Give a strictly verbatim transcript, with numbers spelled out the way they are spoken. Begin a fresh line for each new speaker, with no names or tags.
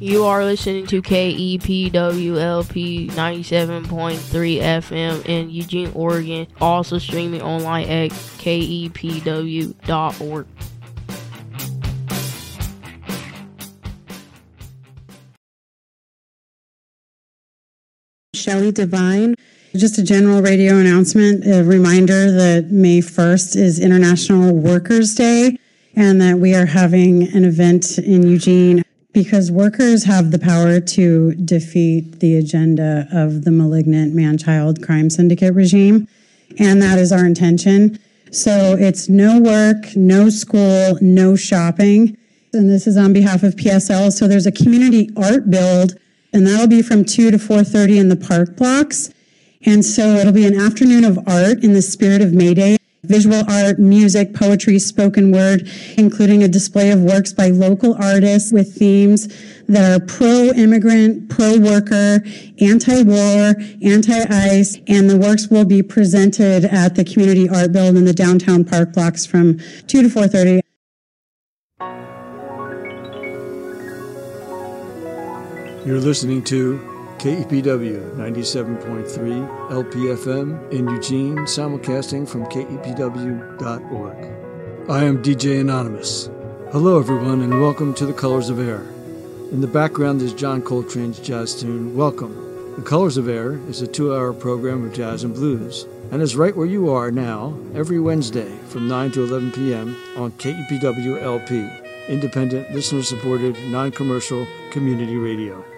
You are listening to K E P W L P ninety-seven point three F M in Eugene, Oregon. Also streaming online at K E P W dot org.
Shelley Devine. Just a general radio announcement, a reminder that May first is International Workers' Day and that we are having an event in Eugene because workers have the power to defeat the agenda of the malignant man-child crime syndicate regime, and that is our intention. So it's no work, no school, no shopping, and this is on behalf of P S L. So there's a community art build, and that'll be from two to four thirty in the park blocks. And so it'll be an afternoon of art in the spirit of May Day. Visual art, music, poetry, spoken word, including a display of works by local artists with themes that are pro-immigrant, pro-worker, anti-war, anti-ICE, and the works will be presented at the Community Art Build in the downtown park blocks from two to four thirty.
You're listening to K E P W ninety-seven point three L P F M in Eugene, simulcasting from K E P W dot org. I am D J Anonymous. Hello everyone and welcome to The Colors of Air. In the background is John Coltrane's jazz tune, Welcome. The Colors of Air is a two-hour program of jazz and blues and is right where you are now every Wednesday from nine to eleven p.m. on K E P W L P, independent, listener-supported, non-commercial community radio.